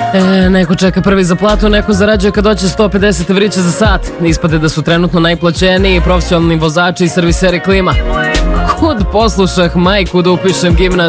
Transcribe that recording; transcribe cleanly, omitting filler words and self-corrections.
Neko čeka prvi za platu, neko zarađuje kad doće 150 evrića za sat. Ispade da su trenutno najplaćeniji profesionalni vozači i serviseri klima. Kud poslušah majku da upišem gimnaziju.